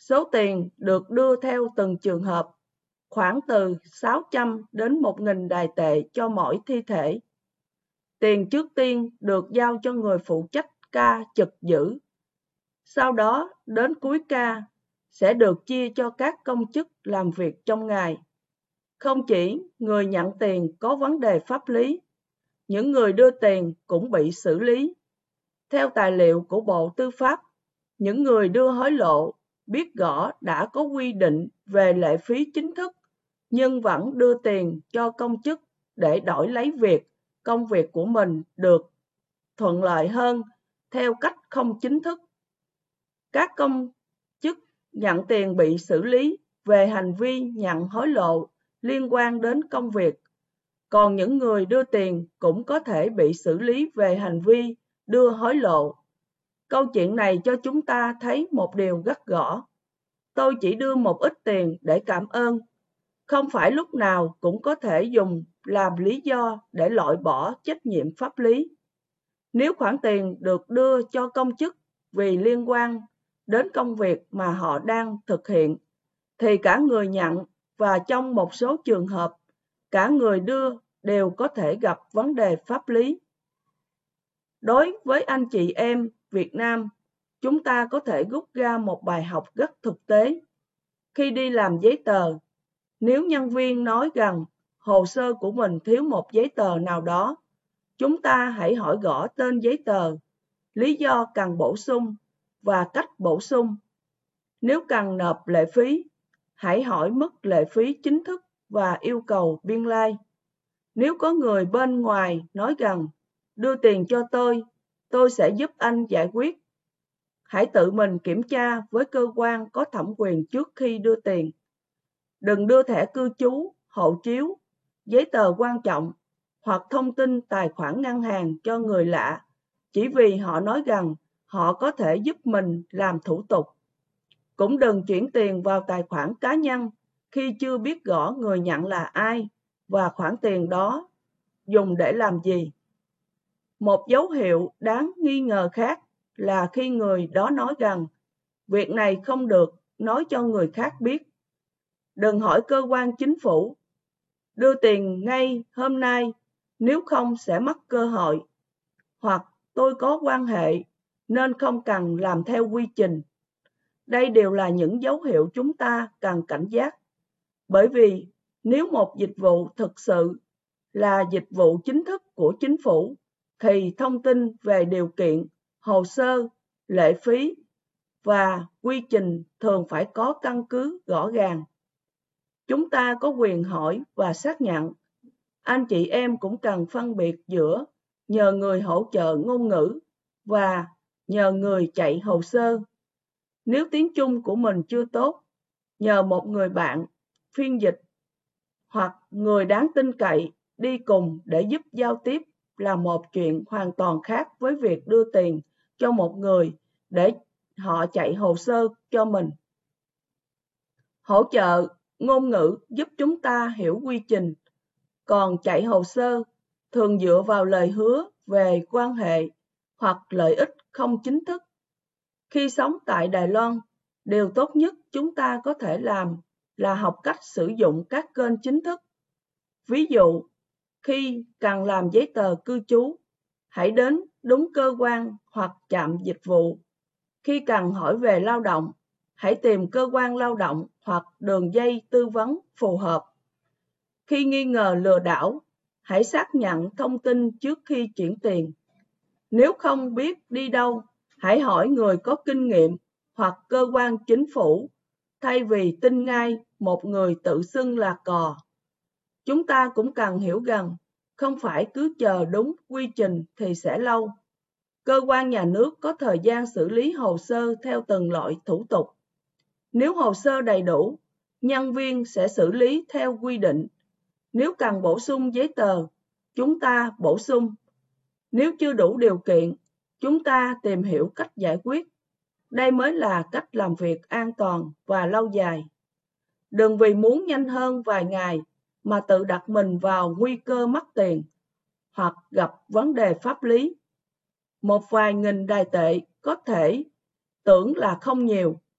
Số tiền được đưa theo từng trường hợp, khoảng từ 600 đến 1.000 đài tệ cho mỗi thi thể. Tiền trước tiên được giao cho người phụ trách ca trực giữ. Sau đó, đến cuối ca, sẽ được chia cho các công chức làm việc trong ngày. Không chỉ người nhận tiền có vấn đề pháp lý, những người đưa tiền cũng bị xử lý. Theo tài liệu của Bộ Tư pháp, những người đưa hối lộ biết rõ đã có quy định về lệ phí chính thức, nhưng vẫn đưa tiền cho công chức để đổi lấy công việc của mình được thuận lợi hơn theo cách không chính thức. Các công chức nhận tiền bị xử lý về hành vi nhận hối lộ liên quan đến công việc, còn những người đưa tiền cũng có thể bị xử lý về hành vi đưa hối lộ. Câu chuyện này cho chúng ta thấy một điều rất rõ. Tôi chỉ đưa một ít tiền để cảm ơn. Không phải lúc nào cũng có thể dùng làm lý do để loại bỏ trách nhiệm pháp lý. Nếu khoản tiền được đưa cho công chức vì liên quan đến công việc mà họ đang thực hiện, thì cả người nhận và trong một số trường hợp, cả người đưa đều có thể gặp vấn đề pháp lý. Đối với anh chị em Việt Nam, chúng ta có thể rút ra một bài học rất thực tế. Khi đi làm giấy tờ, nếu nhân viên nói rằng hồ sơ của mình thiếu một giấy tờ nào đó, chúng ta hãy hỏi rõ tên giấy tờ, lý do cần bổ sung và cách bổ sung. Nếu cần nộp lệ phí, hãy hỏi mức lệ phí chính thức và yêu cầu biên lai. Nếu có người bên ngoài nói rằng đưa tiền cho tôi sẽ giúp anh giải quyết, hãy tự mình kiểm tra với cơ quan có thẩm quyền trước khi đưa tiền. Đừng đưa thẻ cư trú, hộ chiếu, giấy tờ quan trọng hoặc thông tin tài khoản ngân hàng cho người lạ chỉ vì họ nói rằng họ có thể giúp mình làm thủ tục. Cũng đừng chuyển tiền vào tài khoản cá nhân khi chưa biết rõ người nhận là ai và khoản tiền đó dùng để làm gì. Một dấu hiệu đáng nghi ngờ khác là khi người đó nói rằng việc này không được nói cho người khác biết. Đừng hỏi cơ quan chính phủ, đưa tiền ngay hôm nay, nếu không sẽ mất cơ hội, hoặc tôi có quan hệ nên không cần làm theo quy trình. Đây đều là những dấu hiệu chúng ta cần cảnh giác, bởi vì nếu một dịch vụ thực sự là dịch vụ chính thức của chính phủ, thì thông tin về điều kiện, hồ sơ, lệ phí và quy trình thường phải có căn cứ rõ ràng. Chúng ta có quyền hỏi và xác nhận. Anh chị em cũng cần phân biệt giữa nhờ người hỗ trợ ngôn ngữ và nhờ người chạy hồ sơ. Nếu tiếng Trung của mình chưa tốt, nhờ một người bạn, phiên dịch hoặc người đáng tin cậy đi cùng để giúp giao tiếp là một chuyện hoàn toàn khác với việc đưa tiền cho một người để họ chạy hồ sơ cho mình. Hỗ trợ ngôn ngữ giúp chúng ta hiểu quy trình, còn chạy hồ sơ thường dựa vào lời hứa về quan hệ hoặc lợi ích không chính thức. Khi sống tại Đài Loan, điều tốt nhất chúng ta có thể làm là học cách sử dụng các kênh chính thức. Ví dụ, khi cần làm giấy tờ cư trú, hãy đến đúng cơ quan hoặc trạm dịch vụ. Khi cần hỏi về lao động, hãy tìm cơ quan lao động hoặc đường dây tư vấn phù hợp. Khi nghi ngờ lừa đảo, hãy xác nhận thông tin trước khi chuyển tiền. Nếu không biết đi đâu, hãy hỏi người có kinh nghiệm hoặc cơ quan chính phủ, thay vì tin ngay một người tự xưng là cò. Chúng ta cũng cần hiểu rằng, không phải cứ chờ đúng quy trình thì sẽ lâu. Cơ quan nhà nước có thời gian xử lý hồ sơ theo từng loại thủ tục. Nếu hồ sơ đầy đủ, nhân viên sẽ xử lý theo quy định. Nếu cần bổ sung giấy tờ, chúng ta bổ sung. Nếu chưa đủ điều kiện, chúng ta tìm hiểu cách giải quyết. Đây mới là cách làm việc an toàn và lâu dài. Đừng vì muốn nhanh hơn vài ngày mà tự đặt mình vào nguy cơ mất tiền hoặc gặp vấn đề pháp lý. Một vài nghìn đài tệ có thể tưởng là không nhiều,